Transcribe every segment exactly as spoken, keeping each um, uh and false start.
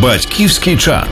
Батьківський чат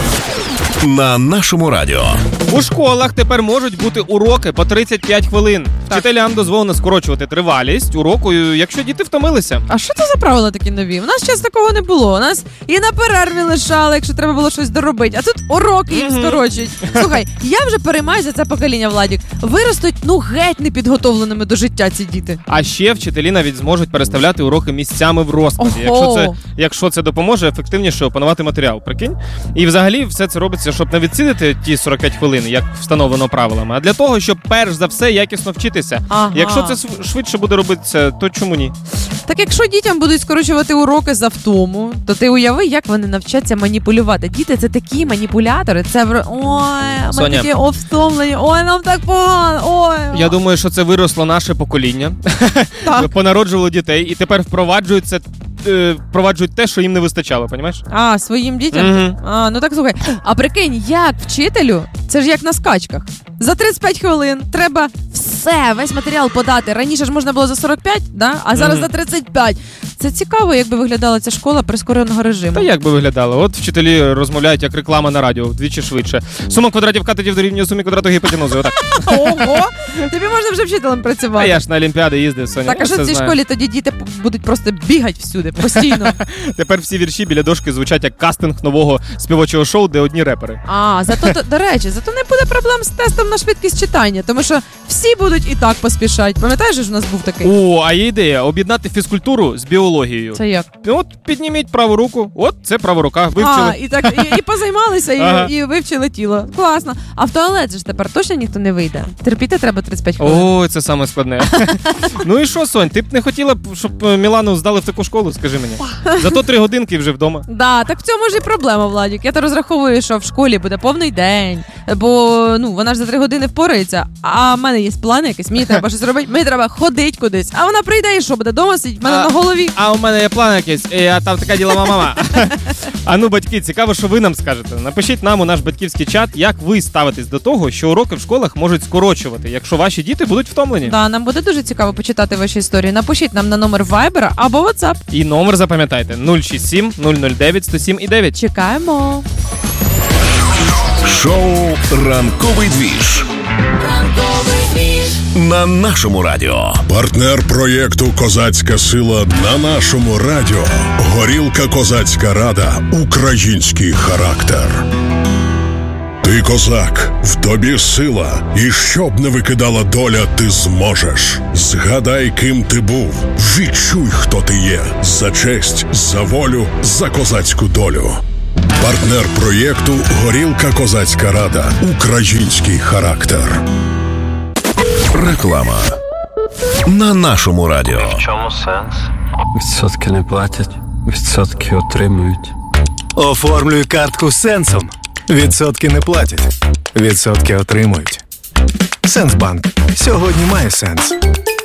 на нашому радіо. У школах тепер можуть бути уроки по тридцять п'ять хвилин. Так. Вчителям дозволено скорочувати тривалість уроку, якщо діти втомилися. А що це за правила такі нові? У нас зараз такого не було. У нас і на перерві лишали, якщо треба було щось доробити. А тут уроки їм mm-hmm. скорочують. Слухай, я вже переймаюся за це покоління, Владік. Виростуть, ну, геть непідготовленими до життя ці діти. А ще вчителі навіть зможуть переставляти уроки місцями в розкладі. Якщо це, якщо це допоможе ефективніше опанувати матеріал, прикинь? І взагалі все це робиться, щоб не відсидити ті сорок п'ять хвилин, як встановлено правилами, а для того, щоб перш за все якісно вчитися. Ага. Якщо це швидше буде робитися, то чому ні? Так якщо дітям будуть скорочувати уроки за втому, то ти уяви, як вони навчаться маніпулювати. Діти — це такі маніпулятори. Це в... Ой, ми такі овтомлені, ой, нам так погано, ой. Я думаю, що це виросло наше покоління. Так. Понароджувало дітей і тепер впроваджується впроваджують те, що їм не вистачало, понімаєш? А, своїм дітям? Mm-hmm. А, ну так, слухай. А прикинь, як вчителю, це ж як на скачках. За тридцять п'ять хвилин треба все, весь матеріал подати. Раніше ж можна було за сорок п'ять, да? А зараз mm-hmm. за тридцять п'ять. Це цікаво, як би виглядала ця школа прискореного режиму. Та як би виглядало? От вчителі розмовляють як реклама на радіо, вдвічі швидше. Сума квадратів катетів дорівнює сумі квадрату гіпотенузи. Отак. Ого! Тобі можна вже вчителем працювати. А я ж на Олімпіади їздив, Соня. Так, а що в цій школі тоді діти будуть просто бігати всюди, постійно? Тепер всі вірші біля дошки звучать як кастинг нового співочого шоу, де одні репери. А, зато, до, до речі, зато не буде проблем з тестом на швидкість читання, тому що всі будуть і так поспішати. Пам'ятаєш, ж у нас був такий? О, а є ідея — об'єднати фізкультуру з біологією. Це як? От підніміть праву руку, от це права рука, вивчили. А, і так, і, і позаймалися, ага. і, і вивчили тіло. Класно. А в туалет же ж тепер точно ніхто не вийде. Терпіти треба тридцять п'ять хвилин. Ой, це саме складне. Ну і що, Сонь, ти б не хотіла, щоб Мілану здали в таку школу, скажи мені? Зато три годинки вже вдома. Да, так в цьому ж і проблема, Владік. Я то розраховую, що в школі буде повний день, бо ну вона ж за три години впорається, а в мене є плани якісь, мені треба щось робити, мені треба ходити кудись, а вона прийде і що, буде дома сидіти, в мене а, на голові. А у мене є план якийсь, а там така ділова мама. А ну, батьки, цікаво, що ви нам скажете. Напишіть нам у наш батьківський чат, як ви ставитесь до того, що уроки в школах можуть скорочувати, якщо ваші діти будуть втомлені. Да, нам буде дуже цікаво почитати ваші історії. Напишіть нам на номер Viber або WhatsApp. І номер запам'ятайте: нуль шість сім нуль нуль дев'ять сто сім і дев'ять. Чекаємо. Шоу «Ранковий двіж» на нашому радіо. Партнер проєкту «Козацька сила» на нашому радіо. Горілка «Козацька рада». Український характер. Ти козак, в тобі сила, і щоб не викидала доля, ти зможеш. Згадай, ким ти був, відчуй, хто ти є. За честь, за волю, за козацьку долю. Партнер проєкту «Горілка «Козацька рада». Український характер. Реклама на нашому радіо. В чому сенс? Відсотки не платять, відсотки отримують. Оформлюй картку Сенсом. Відсотки не платять, відсотки отримують. Сенсбанк. Сьогодні має сенс.